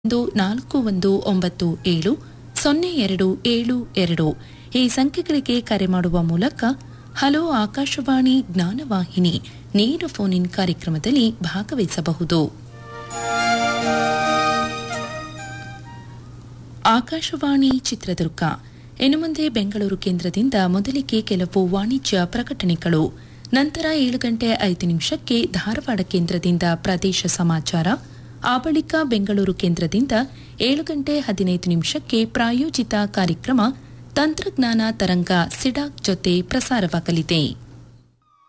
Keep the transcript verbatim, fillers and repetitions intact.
ಒಂದು ನಾಲ್ಕು ಒಂದು ಒಂಬತ್ತು ಏಳು ಸೊನ್ನೆ ಎರಡು ಏಳು ಎರಡು ಈ ಸಂಖ್ಯೆಗಳಿಗೆ ಕರೆ ಮಾಡುವ ಮೂಲಕ ಹಲೋ ಆಕಾಶವಾಣಿ ಜ್ಞಾನವಾಹಿನಿ ನೇರ ಫೋನ್ ಇನ್ ಕಾರ್ಯಕ್ರಮದಲ್ಲಿ ಭಾಗವಹಿಸಬಹುದು. ಆಕಾಶವಾಣಿ ಚಿತ್ರದುರ್ಗ. ಇನ್ನು ಮುಂದೆ ಬೆಂಗಳೂರು ಕೇಂದ್ರದಿಂದ ಮೊದಲಿಗೆ ಕೆಲವು ವಾಣಿಜ್ಯ ಪ್ರಕಟಣೆಗಳು, ನಂತರ ಏಳು ಗಂಟೆ ಐದು ನಿಮಿಷಕ್ಕೆ ಧಾರವಾಡ ಕೇಂದ್ರದಿಂದ ಪ್ರದೇಶ ಸಮಾಚಾರ, ಆ ಬಳಿಕ ಬೆಂಗಳೂರು ಕೇಂದ್ರದಿಂದ ಏಳು ಗಂಟೆ ಹದಿನೈದು ನಿಮಿಷಕ್ಕೆ ಪ್ರಾಯೋಜಿತ ಕಾರ್ಯಕ್ರಮ ತಂತ್ರಜ್ಞಾನ ತರಂಗ ಸಿಡಾಕ್ ಜೊತೆ ಪ್ರಸಾರವಾಗಲಿದೆ.